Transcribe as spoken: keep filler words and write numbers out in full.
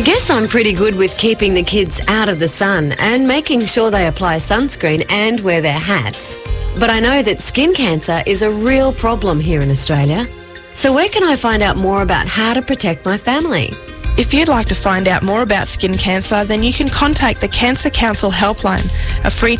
guess I'm pretty good with keeping the kids out of the sun and making sure they apply sunscreen and wear their hats. But I know that skin cancer is a real problem here in Australia. So where can I find out more about how to protect my family? If you'd like to find out more about skin cancer, then you can contact the Cancer Council helpline, a free